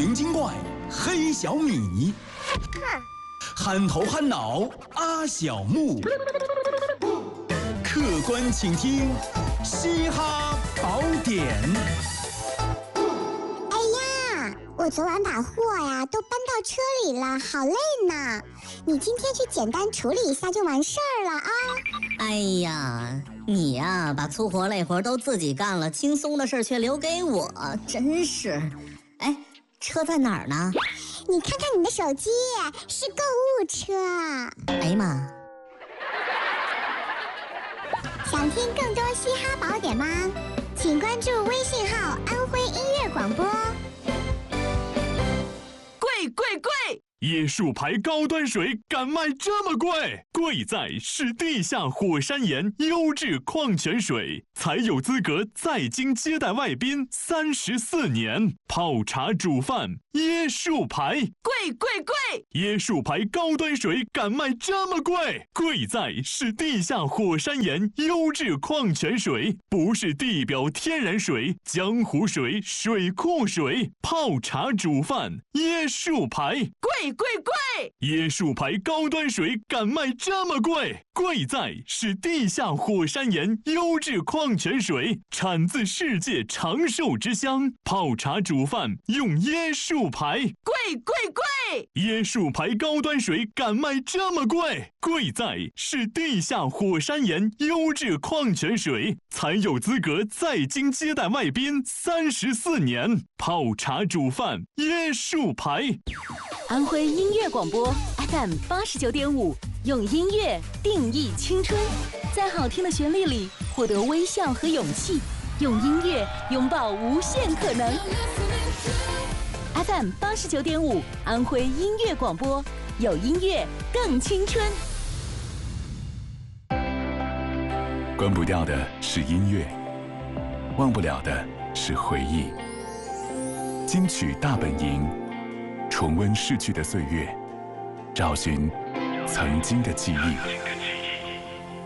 灵精怪黑小米，憨头憨脑阿小木，客官请听嘻哈宝典。 哎呀，我昨晚把货呀都搬到车里了，好累呢。你今天去简单处理一下就完事儿了啊。 哎呀，你呀，把粗活累活都自己干了，轻松的事却留给我，真是。哎，车在哪儿呢？ 你看看你的手机，是购物车。 哎呀妈！ 想听更多嘻哈宝典吗？请关注微信号“安徽音乐广播”。 贵！椰树牌高端水敢卖这么贵？贵在是地下火山岩优质矿泉水，才有资格在京接待外宾34年。泡茶煮饭，椰树牌，贵！椰树牌高端水敢卖这么贵？贵在是地下火山岩优质矿泉水，不是地表天然水、江湖水、水库水。泡茶煮饭，椰树牌，贵！椰树牌高端水敢卖这么贵？贵在是地下火山岩优质矿泉水，产自世界长寿之乡。泡茶煮饭用椰树牌，贵！椰树牌高端水敢卖这么贵？贵在是地下火山岩优质矿泉水，才有资格在京接待外宾34年。泡茶煮饭，椰树牌。 安徽音乐广播 FM 89.5，用音乐定义青春，在好听的旋律里获得微笑和勇气，用音乐拥抱无限可能。FM 89.5，安徽音乐广播，有音乐更青春。 关不掉的是音乐，忘不了的是回忆。金曲大本营，重温逝去的岁月，找寻曾经的记忆。